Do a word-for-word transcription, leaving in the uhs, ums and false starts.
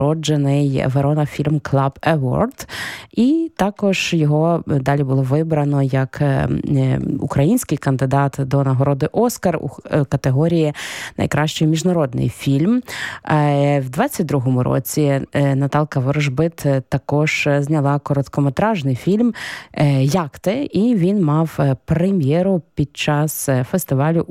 нагороджений Verona Film Club Award, і також його далі було вибрано як український кандидат до нагороди «Оскар» у категорії «Найкращий міжнародний фільм». В двадцять другому році Наталка Ворожбит також зняла короткометражний фільм «Як ти?», і він мав прем'єру під час фестивалю